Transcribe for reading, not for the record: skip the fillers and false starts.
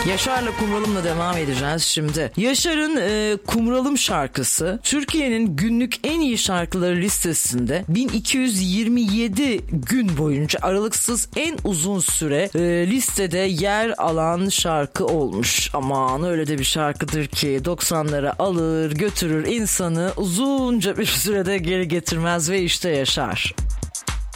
Yaşar'la Kumralım'la devam edeceğiz şimdi. Yaşar'ın Kumralım şarkısı Türkiye'nin günlük en iyi şarkıları listesinde 1227 gün boyunca aralıksız en uzun süre listede yer alan şarkı olmuş. Aman öyle de bir şarkıdır ki 90'lara alır götürür insanı, uzunca bir sürede geri getirmez ve işte Yaşar.